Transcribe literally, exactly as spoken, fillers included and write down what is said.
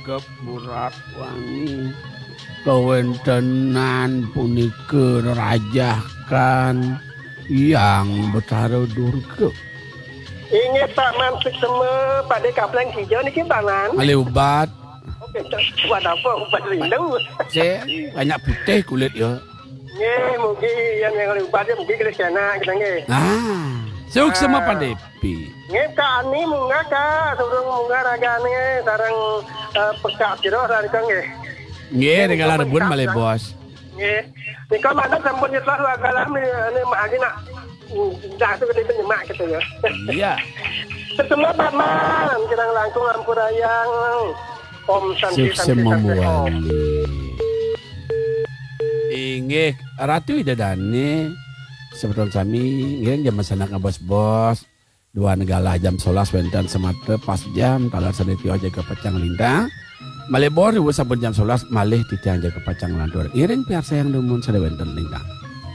Agep Murat Wangi kewentenan punika nerajahkan yang Betara Durga. Ingat Pak Mansik semua pada kaplang hijau ni kita nan. Ali ubat. Okey, buat apa? Ubat rindu. Saya banyak putih kulit ya. Ye, mungkin yang yang ubat dia mungkin kena sana kita nge. Ah, suk sama pandepi. Nge ka ni munga ka, surung munga raga ni sarang pekak siro sarang nge. Nge regala rebun malih bos. Nge. Ni kau mana sampun nyetlah agala ni ni mak lagi nak. Dah tu kita penyemak kita ya. Iya. Semua paman, kita langsung ampurayang. Om Santi Suk sama muali. Inggih Ratu Idadani sebetulnya kami ngiring jam masanak bos-bos dua negala jam solas wenten semata pas jam talar sanitio jaga pacang lintang malih bor sabun jam solas malih titiang jaga pacang lantur iring piar sayang dumun sada wenten lintang.